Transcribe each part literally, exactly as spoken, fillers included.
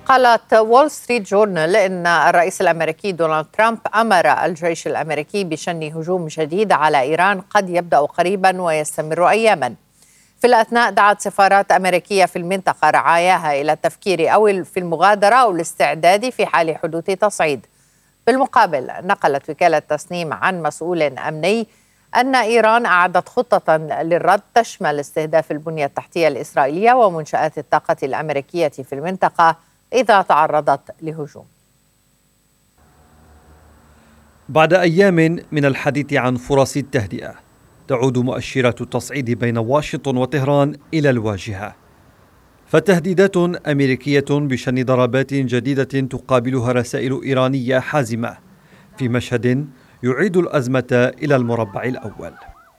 قالت وول ستريت جورنال إن الرئيس الأمريكي دونالد ترامب أمر الجيش الأمريكي بشن هجوم جديد على إيران قد يبدأ قريبا ويستمر أياما. في الأثناء دعت سفارات أمريكية في المنطقة رعاياها إلى التفكير أو في المغادرة أو الاستعداد في حال حدوث تصعيد. بالمقابل نقلت وكالة تسنيم عن مسؤول أمني أن إيران أعدت خطة للرد تشمل استهداف البنية التحتية الإسرائيلية ومنشآت الطاقة الأمريكية في المنطقة إذا تعرضت لهجوم. بعد أيام من الحديث عن فرص التهدئة، تعود مؤشرات التصعيد بين واشنطن وطهران إلى الواجهة، فتهديدات أمريكية بشن ضربات جديدة تقابلها رسائل إيرانية حازمة في مشهد يعيد الأزمة إلى المربع الأول.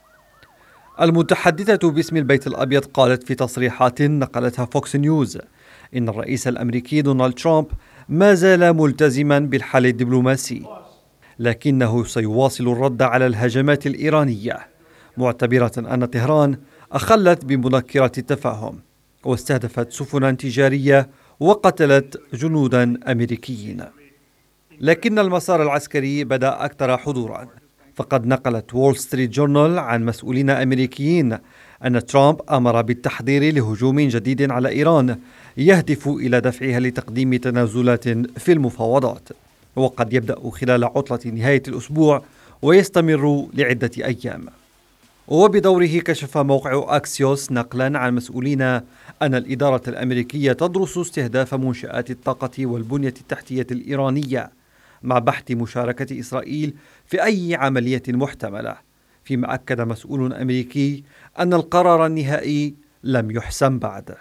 المتحدثة باسم البيت الأبيض قالت في تصريحات نقلتها فوكس نيوز إن الرئيس الأمريكي دونالد ترامب ما زال ملتزما بالحل الدبلوماسي، لكنه سيواصل الرد على الهجمات الإيرانية، معتبرة أن طهران أخلت بمذكرة التفاهم واستهدفت سفنا تجارية وقتلت جنودا أمريكيين. لكن المسار العسكري بدأ أكثر حضورا، فقد نقلت وول ستريت جورنال عن مسؤولين أمريكيين أن ترامب أمر بالتحضير لهجوم جديد على إيران يهدف إلى دفعها لتقديم تنازلات في المفاوضات، وقد يبدأ خلال عطلة نهاية الأسبوع ويستمر لعدة أيام. وبدوره كشف موقع أكسيوس نقلا عن مسؤولين أن الإدارة الأمريكية تدرس استهداف منشآت الطاقة والبنية التحتية الإيرانية مع بحث مشاركة إسرائيل في أي عملية محتملة، فيما أكد مسؤول أمريكي أن القرار النهائي لم يحسم بعد.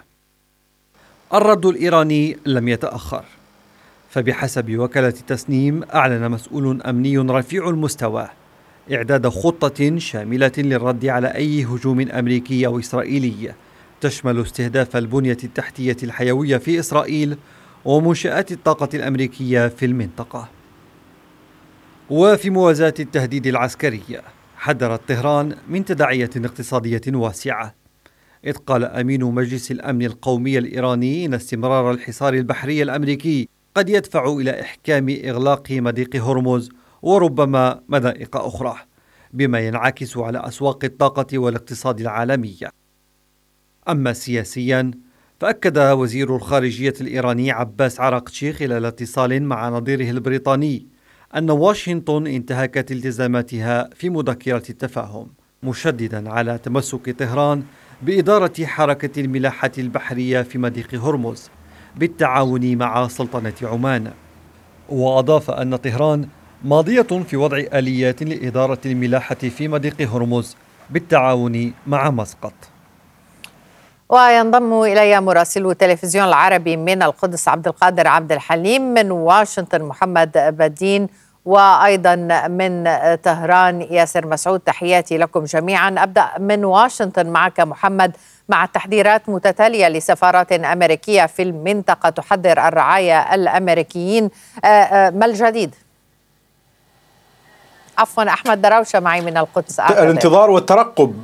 الرد الإيراني لم يتأخر، فبحسب وكالة تسنيم أعلن مسؤول أمني رفيع المستوى إعداد خطة شاملة للرد على أي هجوم أمريكي أو إسرائيلي تشمل استهداف البنية التحتية الحيوية في إسرائيل ومنشآت الطاقة الأمريكية في المنطقة. وفي موازاة التهديد العسكري، حذرت طهران من تداعية اقتصادية واسعة، إذ قال أمين مجلس الأمن القومي الإيراني إن استمرار الحصار البحري الأمريكي قد يدفع إلى إحكام إغلاق مضيق هرمز وربما مضائق أخرى، بما ينعكس على أسواق الطاقة والاقتصاد العالمي. أما سياسيا، فأكد وزير الخارجية الإيراني عباس عراقتشي خلال اتصال مع نظيره البريطاني أن واشنطن انتهكت التزاماتها في مذكرة التفاهم، مشددا على تمسك طهران بإدارة حركة الملاحة البحرية في مضيق هرمز بالتعاون مع سلطنة عمان. وأضاف أن طهران ماضية في وضع آليات لإدارة الملاحة في مضيق هرمز بالتعاون مع مسقط. وينضم إلي مراسل التلفزيون العربي من القدس عبد القادر عبد الحليم، من واشنطن محمد بدين، وأيضا من طهران ياسر مسعود. تحياتي لكم جميعا. أبدأ من واشنطن معك محمد. مع تحذيرات متتالية لسفارات أمريكية في المنطقة تحذر الرعايا الأمريكيين، ما الجديد؟ عفوا أحمد دراوشة معي من القدس. الانتظار والترقب.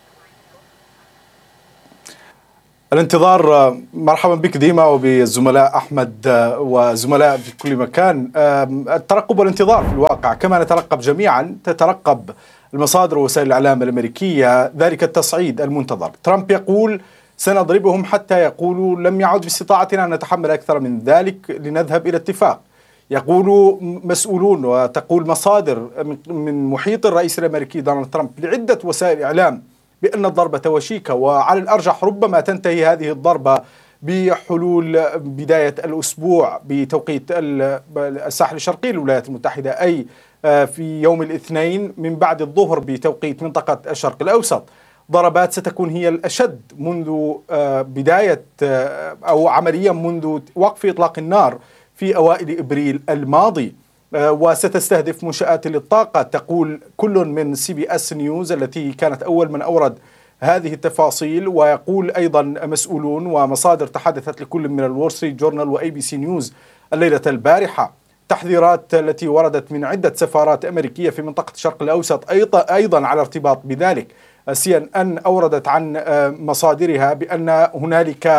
الانتظار. مرحبا بك ديما وبالزملاء أحمد وزملاء في كل مكان. الترقب والانتظار في الواقع كما نترقب جميعا، تترقب المصادر ووسائل الإعلام الأمريكية ذلك التصعيد المنتظر. ترامب يقول سنضربهم حتى يقولوا لم يعد باستطاعتنا أن نتحمل أكثر من ذلك لنذهب إلى اتفاق. يقول مسؤولون وتقول مصادر من محيط الرئيس الأمريكي دونالد ترامب لعدة وسائل إعلام بأن الضربة وشيكة، وعلى الأرجح ربما تنتهي هذه الضربة بحلول بداية الأسبوع بتوقيت الساحل الشرقي للولايات المتحدة، أي في يوم الاثنين من بعد الظهر بتوقيت منطقة الشرق الأوسط. ضربات ستكون هي الأشد منذ بداية أو عمليا منذ وقف إطلاق النار في أوائل إبريل الماضي، وستستهدف منشآت للطاقة. تقول كل من سي بي اس نيوز التي كانت أول من أورد هذه التفاصيل، ويقول أيضا مسؤولون ومصادر تحدثت لكل من الوول ستريت جورنال وأي بي سي نيوز الليلة البارحة تحذيرات التي وردت من عدة سفارات أمريكية في منطقة الشرق الأوسط أيضا على ارتباط بذلك. سي ان ان أوردت عن مصادرها بأن هنالك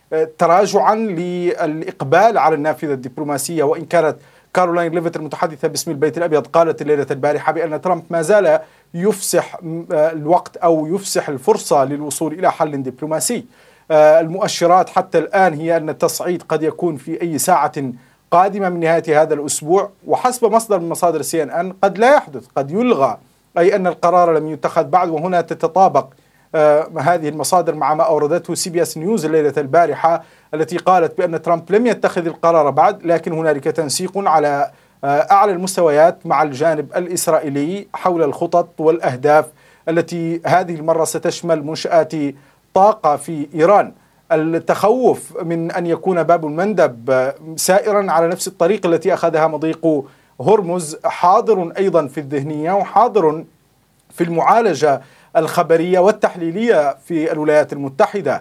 تراجعا للإقبال على النافذة الدبلوماسية. وإن كانت كارولين ليفيت المتحدثة باسم البيت الأبيض قالت الليلة البارحة بأن ترامب ما زال يفسح الوقت أو يفسح الفرصة للوصول إلى حل دبلوماسي. المؤشرات حتى الآن هي أن التصعيد قد يكون في أي ساعة قادمة من نهاية هذا الأسبوع، وحسب مصدر من مصادر سي إن إن قد لا يحدث، قد يلغى، أي أن القرار لم يتخذ بعد. وهنا تتطابق آه هذه المصادر مع ما أوردته سي بي اس نيوز الليلة البارحة التي قالت بأن ترامب لم يتخذ القرار بعد، لكن هنالك تنسيق على آه أعلى المستويات مع الجانب الإسرائيلي حول الخطط والأهداف التي هذه المرة ستشمل منشآت طاقة في إيران. التخوف من أن يكون باب المندب سائرا على نفس الطريق التي أخذها مضيق هرمز حاضر أيضا في الذهنية وحاضر في المعالجة الخبرية والتحليلية في الولايات المتحدة.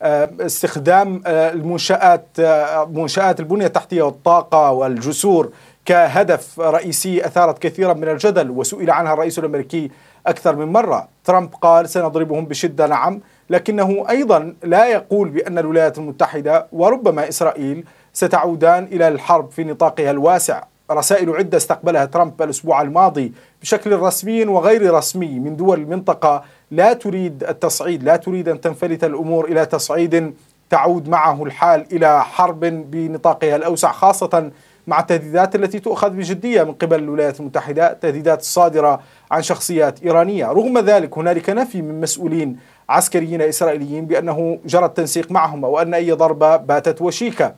استخدام المنشآت منشآت البنية التحتية والطاقة والجسور كهدف رئيسي أثارت كثيرا من الجدل، وسئل عنها الرئيس الأمريكي أكثر من مرة. ترامب قال سنضربهم بشدة، نعم، لكنه أيضا لا يقول بأن الولايات المتحدة وربما إسرائيل ستعودان إلى الحرب في نطاقها الواسع. رسائل عدة استقبلها ترامب الأسبوع الماضي بشكل رسمي وغير رسمي من دول المنطقة لا تريد التصعيد، لا تريد أن تنفلت الأمور إلى تصعيد تعود معه الحال إلى حرب بنطاقها الأوسع، خاصة مع التهديدات التي تؤخذ بجدية من قبل الولايات المتحدة، تهديدات الصادرة عن شخصيات إيرانية. رغم ذلك هنالك نفي من مسؤولين عسكريين إسرائيليين بأنه جرى التنسيق معهم أو أن أي ضربة باتت وشيكة.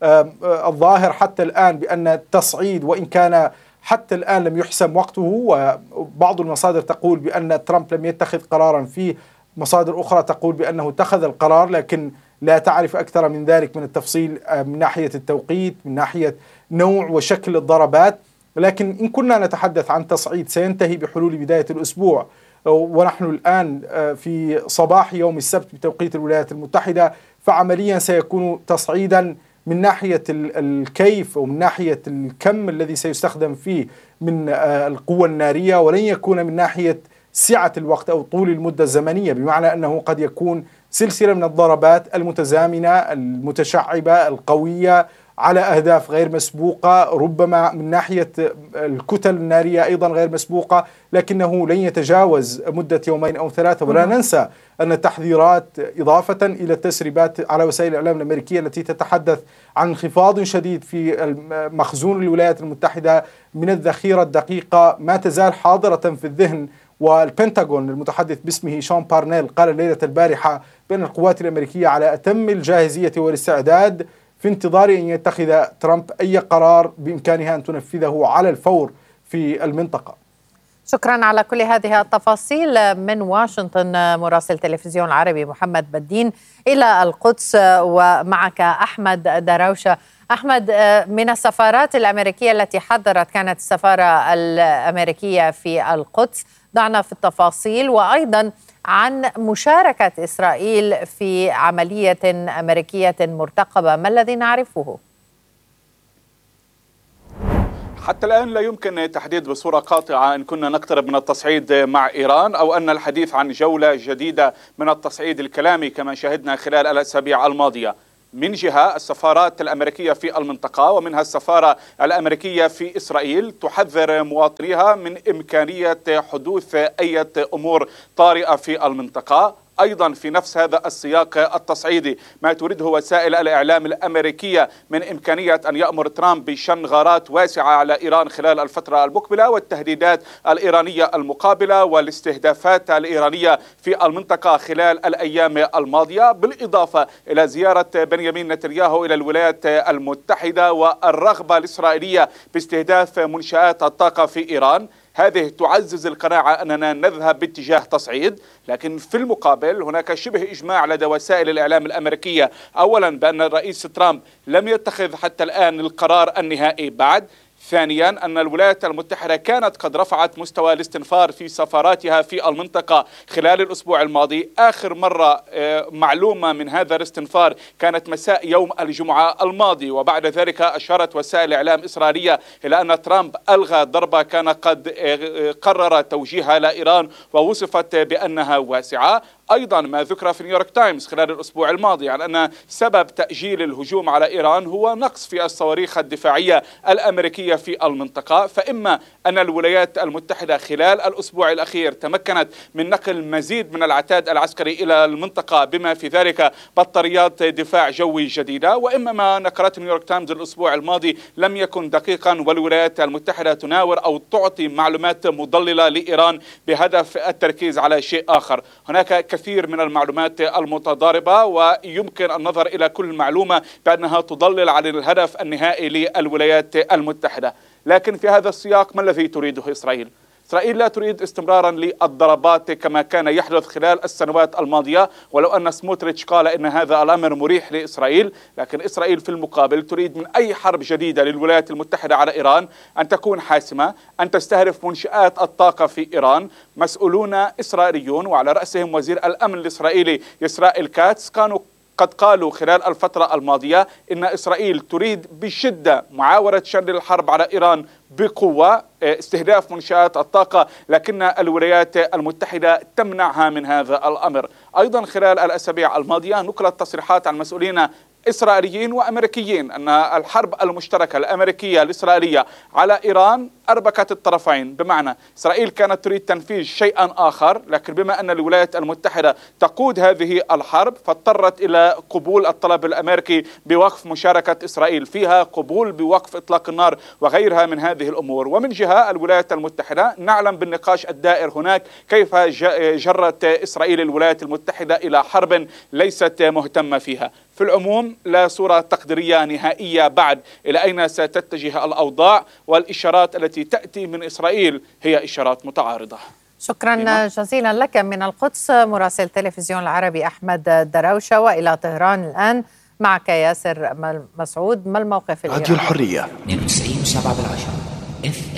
الظاهر حتى الآن بأن التصعيد وإن كان حتى الآن لم يحسم وقته، وبعض المصادر تقول بأن ترامب لم يتخذ قرارا فيه، مصادر أخرى تقول بأنه اتخذ القرار لكن لا تعرف أكثر من ذلك من التفصيل من ناحية التوقيت، من ناحية نوع وشكل الضربات. لكن إن كنا نتحدث عن تصعيد سينتهي بحلول بداية الأسبوع، ونحن الآن في صباح يوم السبت بتوقيت الولايات المتحدة، فعمليا سيكون تصعيدا من ناحية الكيف ومن ناحية الكم الذي سيستخدم فيه من القوة النارية، ولن يكون من ناحية سعة الوقت أو طول المدة الزمنية، بمعنى أنه قد يكون سلسلة من الضربات المتزامنة المتشعبة القوية على أهداف غير مسبوقة، ربما من ناحية الكتل النارية أيضا غير مسبوقة، لكنه لن يتجاوز مدة يومين أو ثلاثة. ولا ننسى أن التحذيرات إضافة إلى التسريبات على وسائل الإعلام الأمريكية التي تتحدث عن انخفاض شديد في مخزون الولايات المتحدة من الذخيرة الدقيقة ما تزال حاضرة في الذهن. والبنتاغون المتحدث باسمه شون بارنيل قال الليلة البارحة بأن القوات الأمريكية على أتم الجاهزية والاستعداد في انتظار أن يتخذ ترامب أي قرار بإمكانها أن تنفذه على الفور في المنطقة. شكرا على كل هذه التفاصيل. من واشنطن مراسل تلفزيون العربي محمد بدين إلى القدس، ومعك أحمد دراوشة. أحمد، من السفارات الأمريكية التي حضرت كانت السفارة الأمريكية في القدس، ضعنا في التفاصيل، وأيضا عن مشاركة إسرائيل في عملية أمريكية مرتقبة، ما الذي نعرفه؟ حتى الآن لا يمكن تحديد بصورة قاطعة إن كنا نقترب من التصعيد مع إيران أو أن الحديث عن جولة جديدة من التصعيد الكلامي كما شاهدنا خلال الأسابيع الماضية. من جهة السفارات الأمريكية في المنطقة ومنها السفارة الأمريكية في إسرائيل تحذر مواطنيها من إمكانية حدوث أي أمور طارئة في المنطقة. أيضا في نفس هذا السياق التصعيدي ما تريده وسائل الإعلام الأمريكية من إمكانية أن يأمر ترامب بشن غارات واسعة على إيران خلال الفترة المقبلة، والتهديدات الإيرانية المقابلة والاستهدافات الإيرانية في المنطقة خلال الأيام الماضية، بالإضافة إلى زيارة بنيامين نتنياهو إلى الولايات المتحدة والرغبة الإسرائيلية باستهداف منشآت الطاقة في إيران. هذه تعزز القناعة أننا نذهب باتجاه تصعيد، لكن في المقابل هناك شبه إجماع لدى وسائل الإعلام الأمريكية أولا بأن الرئيس ترامب لم يتخذ حتى الآن القرار النهائي بعد، ثانيا أن الولايات المتحدة كانت قد رفعت مستوى الاستنفار في سفاراتها في المنطقة خلال الأسبوع الماضي. آخر مرة معلومة من هذا الاستنفار كانت مساء يوم الجمعة الماضي، وبعد ذلك أشارت وسائل إعلام إسرائيلية إلى أن ترامب ألغى ضربة كان قد قرر توجيهها إلى إيران ووصفت بأنها واسعة. أيضا ما ذكر في نيويورك تايمز خلال الأسبوع الماضي عن أن سبب تأجيل الهجوم على إيران هو نقص في الصواريخ الدفاعية الأمريكية في المنطقة. فإما أن الولايات المتحدة خلال الأسبوع الأخير تمكنت من نقل مزيد من العتاد العسكري إلى المنطقة بما في ذلك بطاريات دفاع جوي جديدة، وإما ما نقلته نيويورك تايمز الأسبوع الماضي لم يكن دقيقا والولايات المتحدة تناور أو تعطي معلومات مضللة لإيران بهدف التركيز على شيء آخر. هناك كثير من المعلومات المتضاربة ويمكن النظر إلى كل معلومة بأنها تضلل عن الهدف النهائي للولايات المتحدة. لكن في هذا السياق ما الذي تريده إسرائيل؟ إسرائيل لا تريد استمرارا للضربات كما كان يحدث خلال السنوات الماضية، ولو أن سموتريتش قال إن هذا الأمر مريح لإسرائيل، لكن إسرائيل في المقابل تريد من أي حرب جديدة للولايات المتحدة على إيران أن تكون حاسمة، أن تستهدف منشآت الطاقة في إيران. مسؤولون إسرائيليون وعلى رأسهم وزير الأمن الإسرائيلي إسرائيل كاتس كانوا قد قالوا خلال الفترة الماضية إن إسرائيل تريد بشدة معاورة شن الحرب على إيران بقوة، استهداف منشآت الطاقة، لكن الولايات المتحدة تمنعها من هذا الأمر. أيضا خلال الأسابيع الماضية نقلت تصريحات عن مسؤولين إسرائيليين وأمريكيين أن الحرب المشتركة الأمريكية الإسرائيلية على إيران أربكت الطرفين، بمعنى إسرائيل كانت تريد تنفيذ شيئا آخر، لكن بما أن الولايات المتحدة تقود هذه الحرب فاضطرت إلى قبول الطلب الأمريكي بوقف مشاركة إسرائيل فيها، قبول بوقف إطلاق النار وغيرها من هذه الأمور. ومن جهة الولايات المتحدة نعلم بالنقاش الدائر هناك كيف جرت إسرائيل الولايات المتحدة إلى حرب ليست مهتمة فيها. في العموم لا صورة تقديرية نهائية بعد إلى أين ستتجه الأوضاع، والإشارات التي تأتي من إسرائيل هي إشارات متعارضة. شكرا بما. جزيلا لك من القدس مراسل تلفزيون العربي أحمد دراوشة. وإلى طهران الآن معك ياسر مسعود، ما الموقف الإيراني؟ راديو الحرية اثنين وتسعين وسبعة بالعشرة.